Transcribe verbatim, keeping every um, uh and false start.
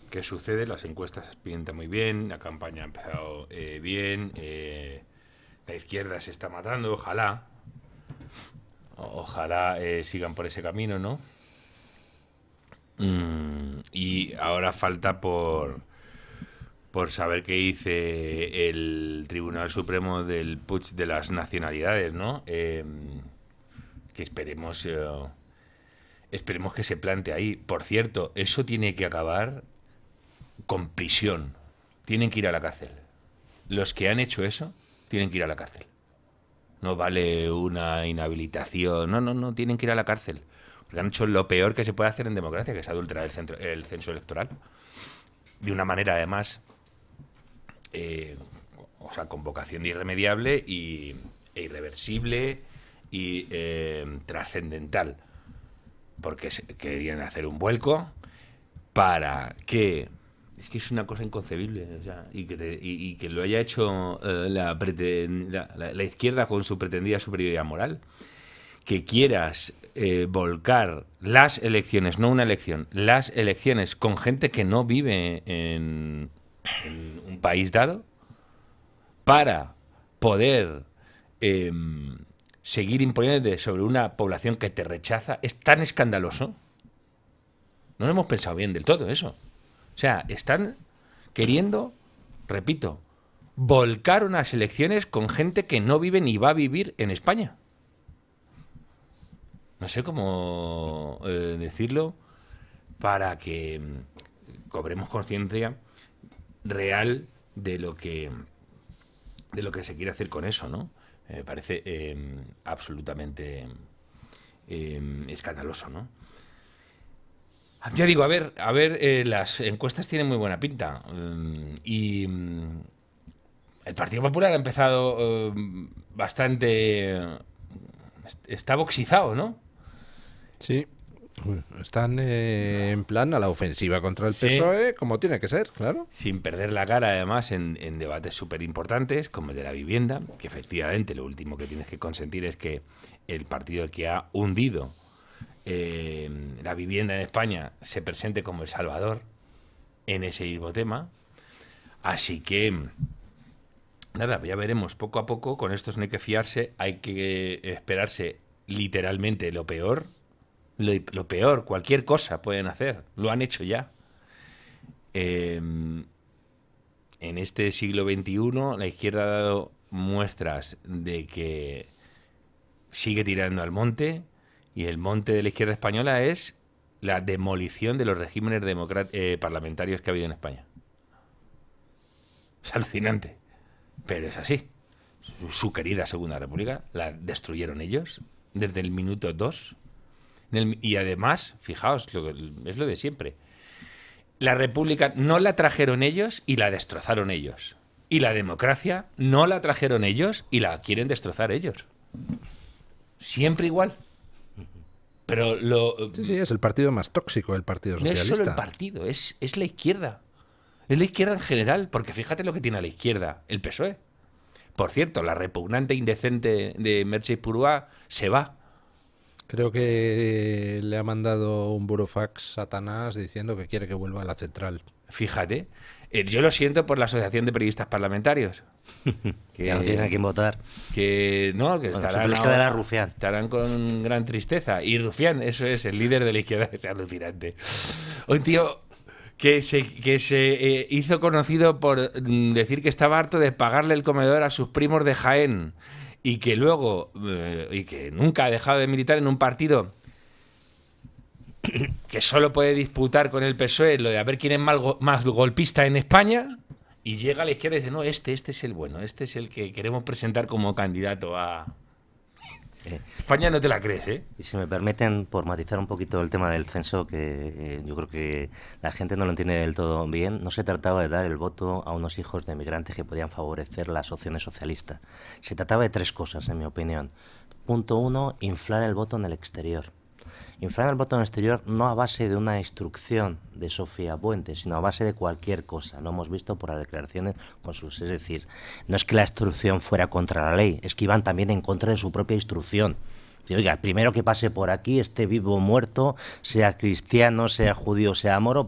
¿qué sucede? Las encuestas pintan muy bien, la campaña ha empezado eh, bien, eh, la izquierda se está matando, ojalá, ojalá eh, sigan por ese camino, ¿no? Mm, y ahora falta por, por saber qué dice el Tribunal Supremo del Puig de las nacionalidades, ¿no? Eh, que esperemos, eh, esperemos que se plante ahí. Por cierto, eso tiene que acabar con prisión. Tienen que ir a la cárcel. Los que han hecho eso tienen que ir a la cárcel. No vale una inhabilitación. No, no, no, tienen que ir a la cárcel. Porque han hecho lo peor que se puede hacer en democracia, que es adulterar el, centro, el censo electoral. De una manera, además, eh, o sea, con vocación de irremediable y, e irreversible y eh, trascendental. Porque se, querían hacer un vuelco para que... Es que es una cosa inconcebible, o sea, y, que te, y, y que lo haya hecho eh, la, preten, la, la, la izquierda con su pretendida superioridad moral. Que quieras eh, volcar las elecciones, no una elección, las elecciones con gente que no vive en, en un país dado, para poder eh, seguir imponiéndote sobre una población que te rechaza, es tan escandaloso. No lo hemos pensado bien del todo eso. O sea, están queriendo, repito, volcar unas elecciones con gente que no vive ni va a vivir en España. No sé cómo eh, decirlo para que cobremos conciencia real de lo que de lo que se quiere hacer con eso, ¿no? Me eh, parece eh, absolutamente eh, escandaloso, ¿no? Ya digo, a ver, a ver, eh, las encuestas tienen muy buena pinta um, y um, el Partido Popular ha empezado um, bastante, uh, está boxizado, ¿no? Sí, están eh, en plan a la ofensiva contra el P S O E, sí, como tiene que ser, claro. Sin perder la cara, además, en, en debates súper importantes, como el de la vivienda, que efectivamente lo último que tienes que consentir es que el partido que ha hundido Eh, la vivienda en España se presente como El Salvador en ese mismo tema. Así que nada, ya veremos poco a poco. Con estos no hay que fiarse, hay que esperarse literalmente lo peor. Lo, lo peor, cualquier cosa pueden hacer, lo han hecho ya. Eh, en este siglo veintiuno la izquierda ha dado muestras de que sigue tirando al monte. Y el monte de la izquierda española es la demolición de los regímenes eh, parlamentarios que ha habido en España. Es alucinante, pero es así. Su, su querida Segunda República la destruyeron ellos desde el minuto dos. Y además, fijaos, lo que, es lo de siempre. La República no la trajeron ellos y la destrozaron ellos. Y la democracia no la trajeron ellos y la quieren destrozar ellos. Siempre igual. Pero lo, sí, sí, es el partido más tóxico, el Partido Socialista. No es solo el partido, es, es la izquierda. Es la izquierda en general, porque fíjate lo que tiene a la izquierda, el P S O E. Por cierto, la repugnante e indecente de Merche Purúa se va. Creo que le ha mandado un burofax Satanás diciendo que quiere que vuelva a la central. Fíjate. Eh, yo lo siento por la Asociación de Periodistas Parlamentarios. Que ya no tienen a quién votar. Que no, que bueno, estarán, les quedará Rufián. Estarán con gran tristeza. Y Rufián, eso es, el líder de la izquierda, es alucinante. Un tío que se, que se eh, hizo conocido por decir que estaba harto de pagarle el comedor a sus primos de Jaén y que luego, eh, y que nunca ha dejado de militar en un partido que solo puede disputar con el P S O E lo de a ver quién es más, go más golpista en España, y llega a la izquierda y dice, no, este, este es el bueno, este es el que queremos presentar como candidato a... Sí. España no te la crees, ¿eh? Y si me permiten, por matizar un poquito el tema del censo, que eh, yo creo que la gente no lo entiende del todo bien, no se trataba de dar el voto a unos hijos de migrantes que podían favorecer las opciones socialistas. Se trataba de tres cosas, en mi opinión. Punto uno, inflar el voto en el exterior. Inflar el voto en el exterior no a base de una instrucción de Sofía Puente, sino a base de cualquier cosa. Lo hemos visto por las declaraciones consuls. Es decir, no es que la instrucción fuera contra la ley, es que iban también en contra de su propia instrucción. Si, oiga, primero que pase por aquí, esté vivo o muerto, sea cristiano, sea judío, sea moro,